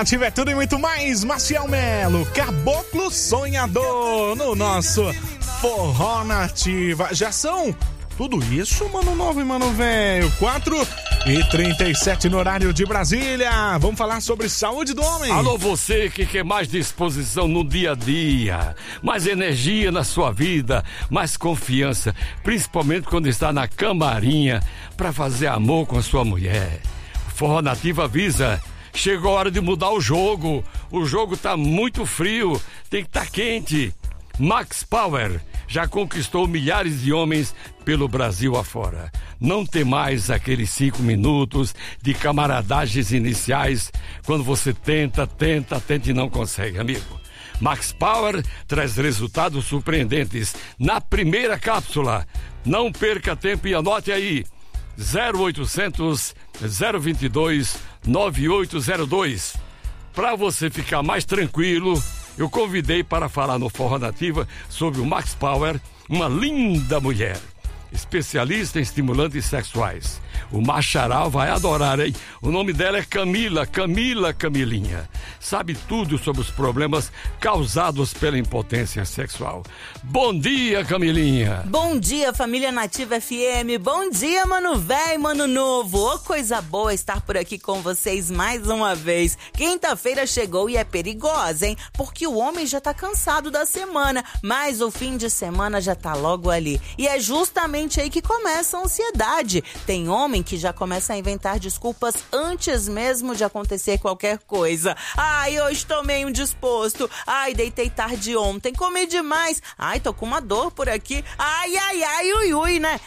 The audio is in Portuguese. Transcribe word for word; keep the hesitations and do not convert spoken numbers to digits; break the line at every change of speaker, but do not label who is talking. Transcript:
Nativa é tudo e muito mais. Maciel Melo, Caboclo Sonhador, no nosso Forró Nativa. Já são tudo isso, mano novo e mano velho. quatro e trinta e sete no horário de Brasília. Vamos falar sobre saúde do homem.
Alô, você que quer mais disposição no dia a dia, mais energia na sua vida, mais confiança, principalmente quando está na camarinha para fazer amor com a sua mulher. O Forró Nativa avisa: chegou a hora de mudar o jogo. O jogo tá muito frio, tem que estar tá quente. Max Power já conquistou milhares de homens pelo Brasil afora. Não tem mais aqueles cinco minutos de camaradagens iniciais, quando você tenta, tenta, tenta e não consegue, amigo. Max Power traz resultados surpreendentes na primeira cápsula. Não perca tempo e anote aí: zero oitocentos, zero vinte e dois, nove oito zero dois. Para você ficar mais tranquilo, eu convidei para falar no Forró Nativa sobre o Max Power, uma linda mulher, especialista em estimulantes sexuais. O Macharal vai adorar, hein? O nome dela é Camila, Camila Camilinha. Sabe tudo sobre os problemas causados pela impotência sexual. Bom dia, Camilinha.
Bom dia, família Nativa F M. Bom dia, mano velho, mano novo. Ô, coisa boa estar por aqui com vocês mais uma vez. Quinta-feira chegou e é perigosa, hein? Porque o homem já tá cansado da semana, mas o fim de semana já tá logo ali. E é justamente aí que começa a ansiedade. Tem homem que já começa a inventar desculpas antes mesmo de acontecer qualquer coisa. Ai, hoje tô meio indisposto. Ai, deitei tarde ontem, comi demais. Ai, tô com uma dor por aqui. Ai, ai, ai, ui, ui, né?